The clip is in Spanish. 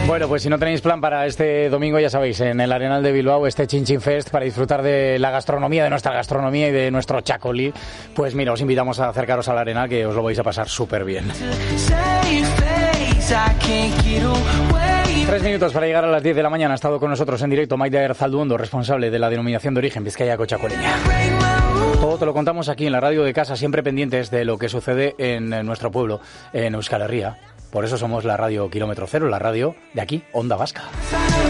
Bueno, pues si no tenéis plan para este domingo, ya sabéis, en el Arenal de Bilbao, este Chin Chin Fest, para disfrutar de la gastronomía, de nuestra gastronomía y de nuestro chacolí, pues mira, os invitamos a acercaros al Arenal, que os lo vais a pasar súper bien. 3 minutos para llegar a las 10 de la mañana. Ha estado con nosotros en directo Maider Zalduondo, responsable de la denominación de origen Bizkaia-Chacoleña. Todo te lo contamos aquí en la radio de casa, siempre pendientes de lo que sucede en nuestro pueblo, en Euskal Herria. Por eso somos la radio Kilómetro Cero, la radio de aquí, Onda Vasca.